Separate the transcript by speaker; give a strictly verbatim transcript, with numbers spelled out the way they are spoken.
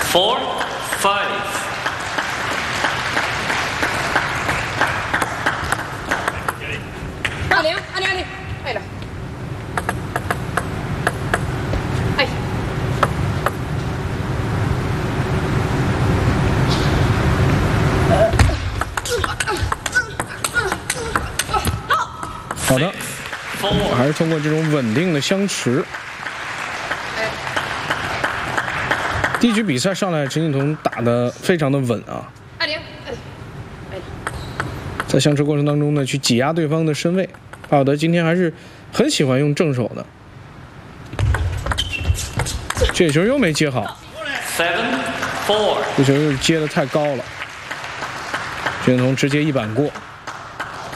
Speaker 1: four, five.
Speaker 2: 二零，二零，二零，哎了，哎。
Speaker 3: 好的，还是通过这种稳定的相持。第一局比赛上来，陈景彤打得非常的稳啊。
Speaker 2: 二零，二零，哎。
Speaker 3: 在相持过程当中呢，去挤压对方的身位。巴尔德今天还是很喜欢用正手的。这球又没接好。
Speaker 1: Seven, four.
Speaker 3: 这球又接得太高了，陈景彤直接一板过。